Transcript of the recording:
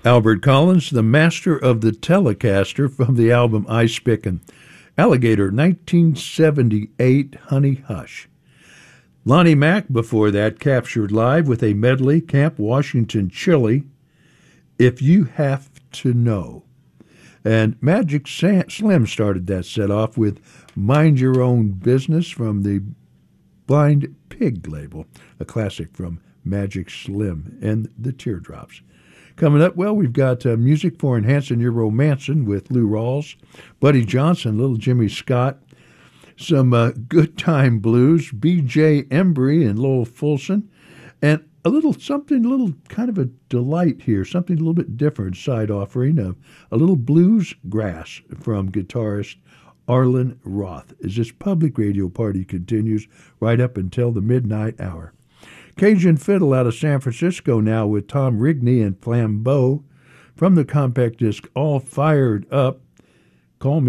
Albert Collins, the master of the Telecaster from the album Ice Pickin'. Alligator, 1978, Honey Hush. Lonnie Mack, before that, captured live with a medley, Camp Washington Chili, If You Have to Know. And Magic Slim started that set off with Mind Your Own Business from the Blind Pig label, a classic from Magic Slim and the Teardrops. Coming up, well, we've got music for enhancing your romancing with Lou Rawls, Buddy Johnson, Little Jimmy Scott, some good time blues, B.J. Embry and Lowell Fulson, and a little kind of a delight here, something a little bit different, side offering of a little blues grass from guitarist Arlen Roth as this public radio party continues right up until the midnight hour. Cajun Fiddle out of San Francisco now with Tom Rigney and Flambeau from the compact disc All Fired Up. Call Me